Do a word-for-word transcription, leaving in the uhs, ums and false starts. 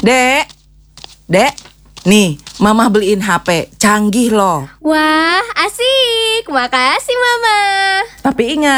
Dek, Dek, nih Mama beliin H P, canggih loh. Wah, asik. Makasih, Mama. Tapi ingat,